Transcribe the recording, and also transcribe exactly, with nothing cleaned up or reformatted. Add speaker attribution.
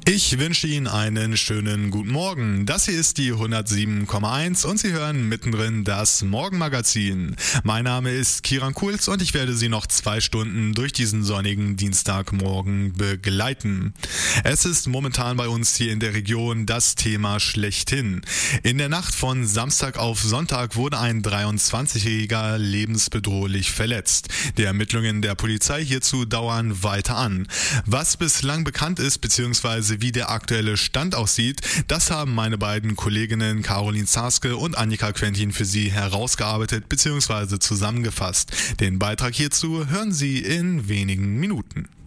Speaker 1: Ich wünsche Ihnen einen schönen guten Morgen. Das hier ist die hundertsieben Komma eins und Sie hören mittendrin das Morgenmagazin. Mein Name ist Kiran Kulz und ich werde Sie noch zwei Stunden durch diesen sonnigen Dienstagmorgen begleiten. Es ist momentan bei uns hier in der Region das Thema schlechthin. In der Nacht von Samstag auf Sonntag wurde ein dreiundzwanzigjähriger lebensbedrohlich verletzt. Die Ermittlungen der Polizei hierzu dauern weiter an. Was bislang bekannt ist bzw. wie der aktuelle Stand aussieht, das haben meine beiden Kolleginnen Caroline Zaske und Annika Quentin für Sie herausgearbeitet bzw. zusammengefasst. Den Beitrag hierzu hören Sie in wenigen Minuten.